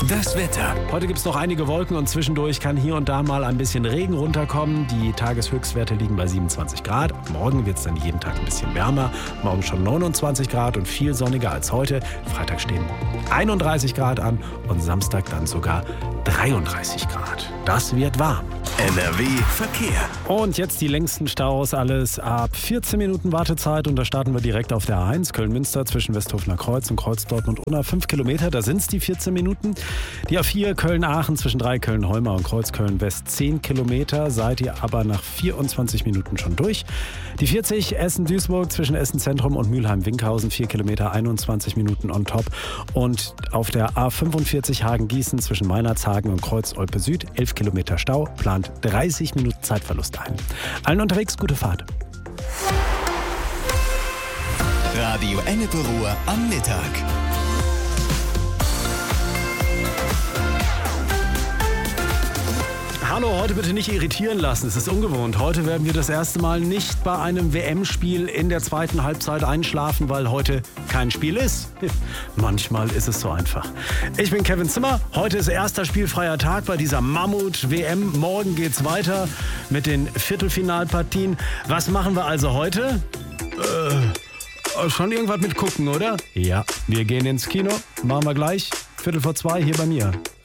Das Wetter. Heute gibt es noch einige Wolken und zwischendurch kann hier und da mal ein bisschen Regen runterkommen. Die Tageshöchstwerte liegen bei 27 Grad. Morgen wird es dann jeden Tag ein bisschen wärmer. Morgen schon 29 Grad und viel sonniger als heute. Freitag stehen 31 Grad an und Samstag dann sogar 33 Grad. Das wird warm. NRW Verkehr. Und jetzt die längsten Staus, alles ab 14 Minuten Wartezeit. Und da starten wir direkt auf der A1 Köln-Münster zwischen Westhofener Kreuz und Kreuz-Dortmund-Unna. 5 Kilometer, da sind es die 14 Minuten. Die A4 Köln-Aachen zwischen 3 Köln-Holmer und Kreuz-Köln-West 10 Kilometer. Seid ihr aber nach 24 Minuten schon durch. Die 40 Essen-Duisburg zwischen Essen-Zentrum und Mülheim-Winkhausen 4 Kilometer, 21 Minuten on top. Und auf der A45 Hagen-Gießen zwischen Meinerzhagen und Kreuz-Olpe-Süd 11 Kilometer Stau, plant 30 Minuten Zeitverlust ein. Allen unterwegs gute Fahrt. Radio Ennepe Ruhr am Mittag. Hallo, heute bitte nicht irritieren lassen, es ist ungewohnt. Heute werden wir das erste Mal nicht bei einem WM-Spiel in der zweiten Halbzeit einschlafen, weil heute kein Spiel ist. Manchmal ist es so einfach. Ich bin Kevin Zimmer, heute ist erster spielfreier Tag bei dieser Mammut-WM. Morgen geht's weiter mit den Viertelfinalpartien. Was machen wir also heute? Schon irgendwas mit gucken, oder? Ja, wir gehen ins Kino, machen wir gleich, 2:15 hier bei mir.